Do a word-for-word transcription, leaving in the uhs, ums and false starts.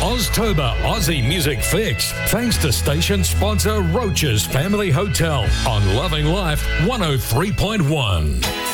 Oztober Aussie Music Fix, thanks to station sponsor Roach's Family Hotel on Loving Life one oh three point one.